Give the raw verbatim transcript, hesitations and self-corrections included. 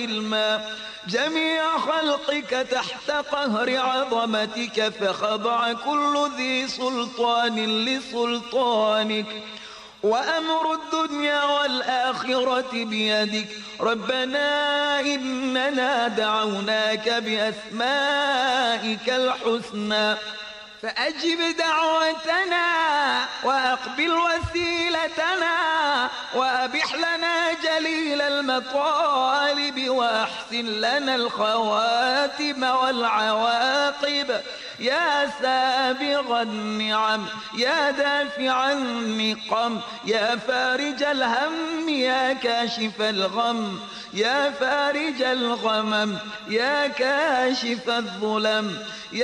الماء جميع خلقك تحت قهر عظمتك، فخضع كل ذي سلطان لسلطانك، وأمر الدنيا والآخرة بيدك. ربنا إننا دعوناك بأسمائك الحسنى فأجب دعوتنا وأقبل وسيلتنا، وأبح لنا جليل المطالب، وأحسن لنا الخواتم والعواقب. يا سابغ النعم، يا دافع النقم، يا فارج الهم، يا كاشف الغم، يا فارج الغمم، يا كاشف الظلم.